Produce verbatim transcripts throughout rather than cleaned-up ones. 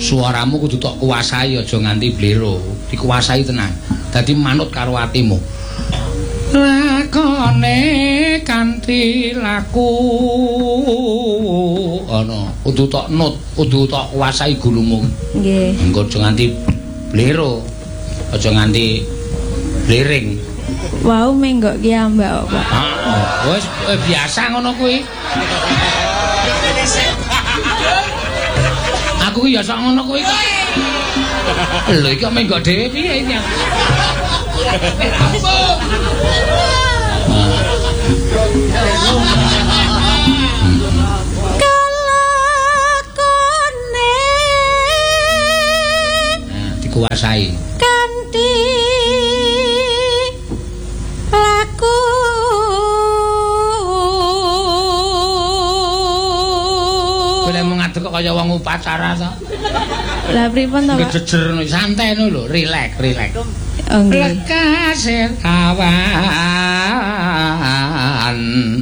suaramu kudu tok kuasai aja nganti blero, dikuasai tenan. Dadi manut karo atimu. Lakone kanthi laku ana kudu tok nut, kudu tok kuasai gulumu. Nggih. Engko aja nganti blero, aja nganti blering. Wau menggok ki ambak, Pak. Heeh. Wis eh, biasa ngono kuwi. Aku ya sak ngono kuwi kok. Lho iki kok menggok dhewe piye iki? Kalakone Dikuasai. Kanthi laku Kowe mung ngadeg kok kaya wong upacara to. Lah pripun to, Pak? Jejer santai ngono lho, rileks, rileks. Oh nggih. Lekas kawan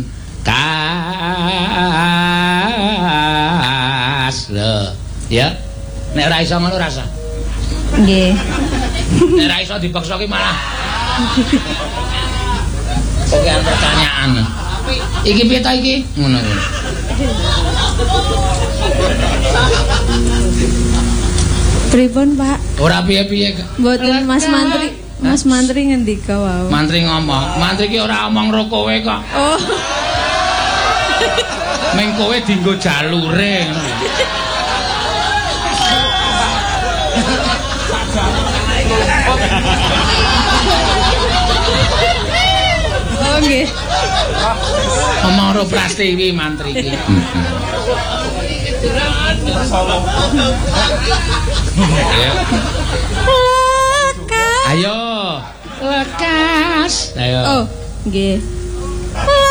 kas lho ya nek ora iso ngono rasa Nggih. nek ora iso dipaksa ki malah pokoke pertanyaan iki piye ta iki ngono Pripun, Pak? ora piye-piye Mboten Mas Mantri, Mas Mantri ngendika wau. mantri ngomong mantri ki ora omong ro kowe kok Oh. meng kowe dienggo jalure ngono Oh nggih. omong ro Prastiwi mantri ki Lekas. ayo lekas ayo Oh, nggih.